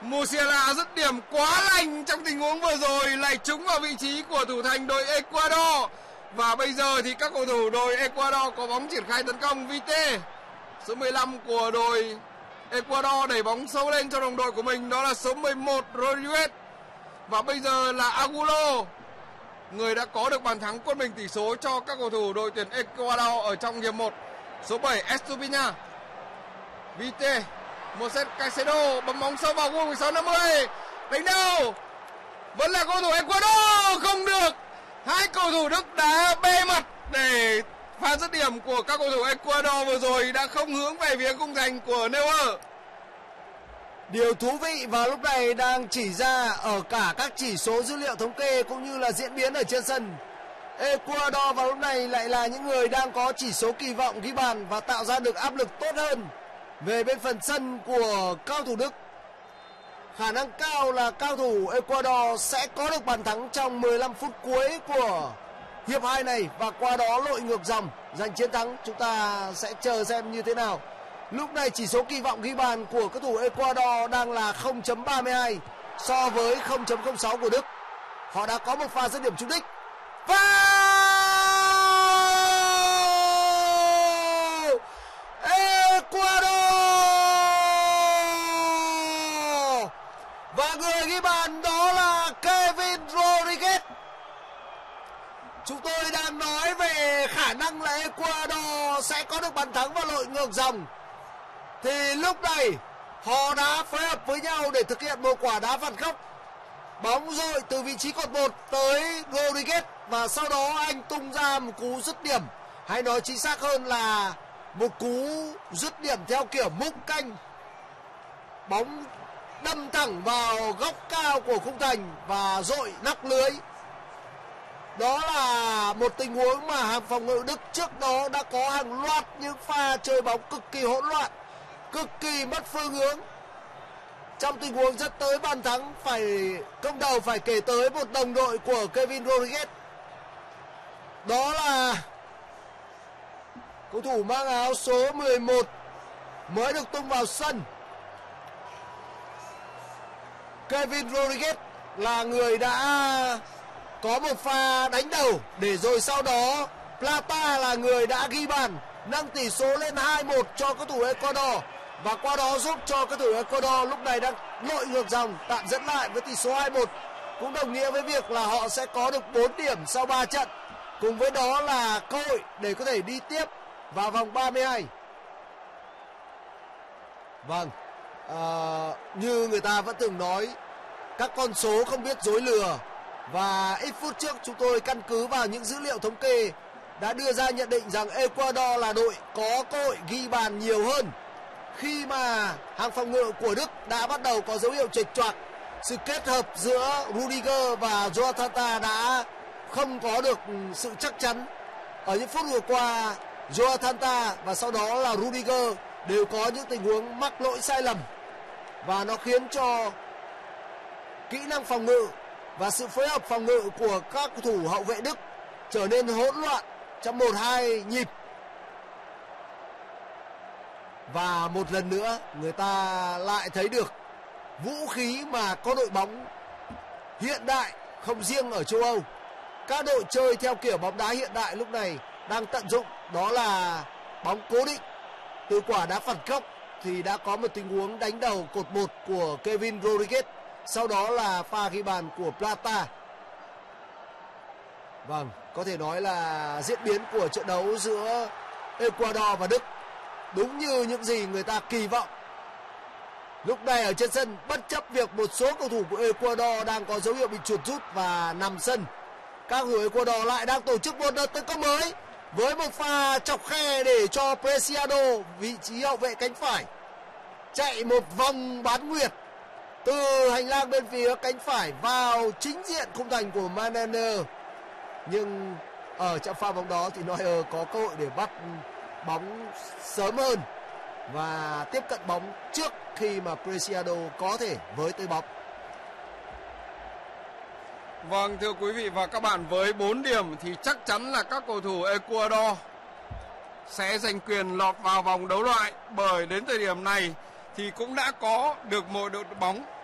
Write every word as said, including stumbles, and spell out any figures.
Musiala dứt điểm quá lành trong tình huống vừa rồi, lại trúng vào vị trí của thủ thành đội Ecuador. Và bây giờ thì các cầu thủ đội Ecuador có bóng triển khai tấn công. Vite, số mười lăm của đội Ecuador đẩy bóng sâu lên cho đồng đội của mình, đó là số mười một Rodriguez. Và bây giờ là Angulo, người đã có được bàn thắng quân bình tỷ số cho các cầu thủ đội tuyển Ecuador ở trong hiệp một. Số bảy Estupinha, Vite, Moises Caicedo bấm bóng sâu vào khu mười sáu năm mươi, đánh đầu, vẫn là cầu thủ Ecuador, không được. Hai cầu thủ Đức đã bê mặt để pha dứt điểm của các cầu thủ Ecuador vừa rồi đã không hướng về phía khung thành của Neuer. Điều thú vị vào lúc này đang chỉ ra ở cả các chỉ số dữ liệu thống kê cũng như là diễn biến ở trên sân. Ecuador vào lúc này lại là những người đang có chỉ số kỳ vọng ghi bàn và tạo ra được áp lực tốt hơn về bên phần sân của cao thủ Đức. Khả năng cao là cao thủ Ecuador sẽ có được bàn thắng trong mười lăm phút cuối của hiệp hai này và qua đó lội ngược dòng giành chiến thắng. Chúng ta sẽ chờ xem như thế nào. Lúc này chỉ số kỳ vọng ghi bàn của các thủ Ecuador đang là không chấm ba mươi hai so với không chấm không sáu của Đức. Họ đã có một pha dứt điểm trúng đích. Foul! Ecuador! Và người ghi bàn đó là Kevin Rodriguez. Chúng tôi đang nói về khả năng là Ecuador sẽ có được bàn thắng và lội ngược dòng. Thì lúc này họ đã phối hợp với nhau để thực hiện một quả đá phạt góc. Bóng dội từ vị trí cột một tới Rodriguez và sau đó anh tung ra một cú dứt điểm, hay nói chính xác hơn là một cú dứt điểm theo kiểu múc canh. Bóng đâm thẳng vào góc cao của khung thành và dội nóc lưới. Đó là một tình huống mà hàng phòng ngự Đức trước đó đã có hàng loạt những pha chơi bóng cực kỳ hỗn loạn, cực kỳ mất phương hướng. Trong tình huống dẫn tới bàn thắng, phải công đầu phải kể tới một đồng đội của Kevin Rodriguez. Đó là cầu thủ mang áo số mười một mới được tung vào sân. Kevin Rodriguez là người đã có một pha đánh đầu để rồi sau đó Plata là người đã ghi bàn nâng tỷ số lên hai một cho các thủ Ecuador và qua đó giúp cho các thủ Ecuador lúc này đang lội ngược dòng tạm dẫn lại với tỷ số hai một, cũng đồng nghĩa với việc là họ sẽ có được bốn điểm sau ba trận, cùng với đó là cơ hội để có thể đi tiếp vào vòng ba mươi hai. Vâng, à, như người ta vẫn thường nói, các con số không biết dối lừa. Và ít phút trước chúng tôi căn cứ vào những dữ liệu thống kê đã đưa ra nhận định rằng Ecuador là đội có cơ hội ghi bàn nhiều hơn. Khi mà hàng phòng ngự của Đức đã bắt đầu có dấu hiệu chệch choạc, sự kết hợp giữa Rudiger và Jota đã không có được sự chắc chắn. Ở những phút vừa qua, Jota và sau đó là Rudiger đều có những tình huống mắc lỗi sai lầm và nó khiến cho kỹ năng phòng ngự và sự phối hợp phòng ngự của các cầu thủ hậu vệ Đức trở nên hỗn loạn trong một hai nhịp. Và một lần nữa người ta lại thấy được vũ khí mà có đội bóng hiện đại không riêng ở châu Âu, các đội chơi theo kiểu bóng đá hiện đại lúc này đang tận dụng, đó là bóng cố định. Từ quả đá phạt góc thì đã có một tình huống đánh đầu cột một của Kevin Rodriguez, sau đó là pha ghi bàn của Plata. Vâng, có thể nói là diễn biến của trận đấu giữa Ecuador và Đức đúng như những gì người ta kỳ vọng. Lúc này ở trên sân, bất chấp việc một số cầu thủ của Ecuador đang có dấu hiệu bị chuột rút và nằm sân, các cầu thủ Ecuador lại đang tổ chức một đợt tấn công mới với một pha chọc khe để cho Preciado, vị trí hậu vệ cánh phải, chạy một vòng bán nguyệt từ hành lang bên phía cánh phải vào chính diện khung thành của Manner. Nhưng ở trận pha bóng đó thì Neuer có cơ hội để bắt bóng sớm hơn và tiếp cận bóng trước khi mà Preciado có thể với tới bóng. Vâng, thưa quý vị và các bạn, với bốn điểm thì chắc chắn là các cầu thủ Ecuador sẽ giành quyền lọt vào vòng đấu loại, bởi đến thời điểm này thì cũng đã có được một đội bóng